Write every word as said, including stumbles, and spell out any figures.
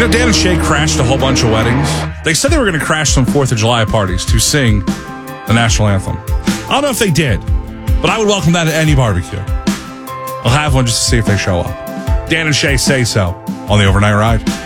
know, Dan and Shay crashed a whole bunch of weddings. They said they were going to crash some fourth of July parties to sing the national anthem. I don't know if they did, but I would welcome that at any barbecue. I'll have one just to see if they show up. Dan and Shay Say So on the Overnight Ride.